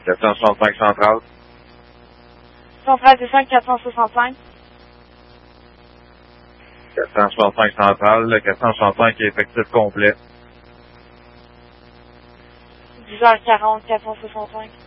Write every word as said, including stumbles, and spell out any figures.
quatre cent soixante-cinq centrale. Centrale c'est cinq quatre cent soixante-cinq. quatre cent soixante-cinq centrale, quatre cent soixante-cinq est effectif complet. dix heures quarante, quatre cent soixante-cinq.